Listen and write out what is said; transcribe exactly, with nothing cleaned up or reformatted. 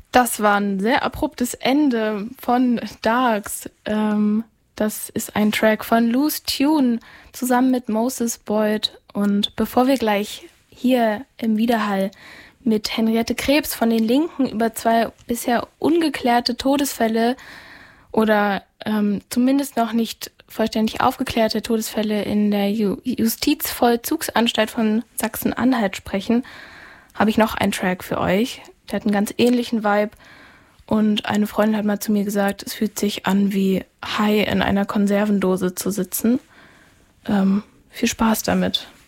Das war ein sehr abruptes Ende von Darks. Ähm, das ist ein Track von Loose Tune zusammen mit Moses Boyd. Und bevor wir gleich hier im Widerhall mit Henriette Krebs von den Linken über zwei bisher ungeklärte Todesfälle oder ähm, zumindest noch nicht vollständig aufgeklärte Todesfälle in der Ju- Justizvollzugsanstalt von Sachsen-Anhalt sprechen, habe ich noch einen Track für euch. Der hat einen ganz ähnlichen Vibe und eine Freundin hat mal zu mir gesagt, es fühlt sich an wie Hai in einer Konservendose zu sitzen. Ähm, viel Spaß damit.